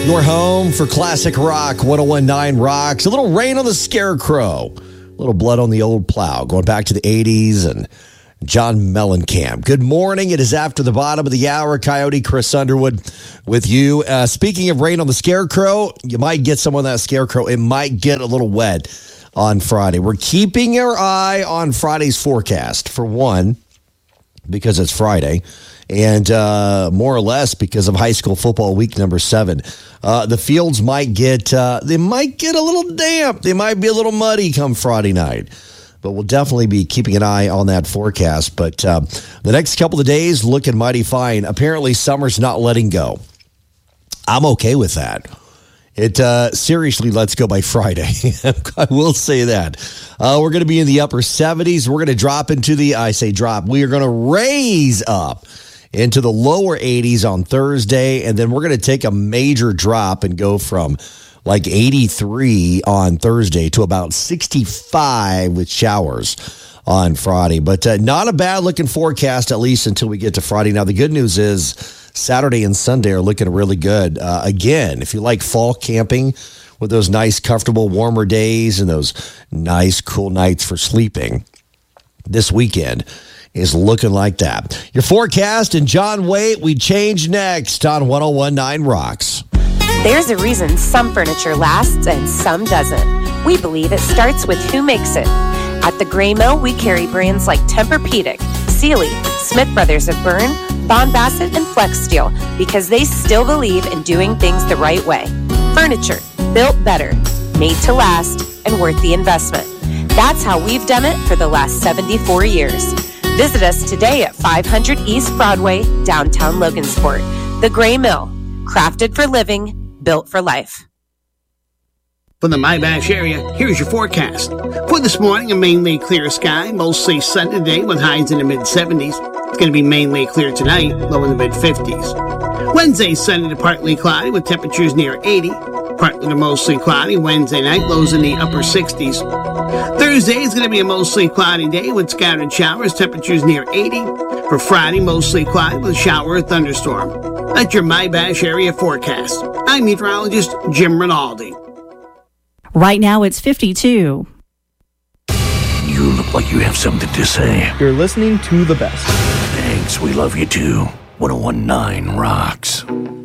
Your home for classic rock, 1019 Rocks. A little rain on the Scarecrow. A little blood on the old plow. Going back to the 80s and John Mellencamp. Good morning. It is after the bottom of the hour. Coyote Chris Underwood with you. Speaking of rain on the Scarecrow, you might get some of that Scarecrow. It might get a little wet on Friday. We're keeping our eye on Friday's forecast, for one, because it's Friday. And more or less because of high school football week number 7. The fields might get they might get a little damp. They might be a little muddy come Friday night. But we'll definitely be keeping an eye on that forecast. But the next couple of days looking mighty fine. Apparently summer's not letting go. I'm okay with that. It seriously lets go by Friday. I will say that. We're going to be in the upper 70s. We're going to drop into we are going to raise up into the lower 80s on Thursday, and then we're going to take a major drop and go from like 83 on Thursday to about 65 with showers on Friday. But not a bad-looking forecast, at least until we get to Friday. Now, the good news is Saturday and Sunday are looking really good. Again, if you like fall camping with those nice, comfortable, warmer days and those nice, cool nights for sleeping, this weekend is looking like that. Your forecast and John Waite, we change next on 1019 Rocks. There's a reason some furniture lasts and some doesn't. We believe it starts with who makes it. At the Gray Mill, we carry brands like Tempur-Pedic, Sealy, Smith Brothers of Bern, Bond Bassett, and Flex Steel because they still believe in doing things the right way. Furniture built better, made to last, and worth the investment. That's how we've done it for the last 74 years. Visit us today at 500 East Broadway, downtown Logansport. The Gray Mill, crafted for living, built for life. For the Mybash area, here's your forecast. For this morning, a mainly clear sky, mostly sunny today with highs in the mid-70s. It's going to be mainly clear tonight, low in the mid-50s. Wednesday, sunny to partly cloudy with temperatures near 80. Partly to mostly cloudy Wednesday night, lows in the upper 60s. Thursday is going to be a mostly cloudy day with scattered showers, temperatures near 80. For Friday, mostly cloudy with a shower or thunderstorm. That's your Mybash area forecast. I'm meteorologist Jim Rinaldi. Right now it's 52. You look like you have something to say. You're listening to the best. Thanks, we love you too. 1019 Rocks.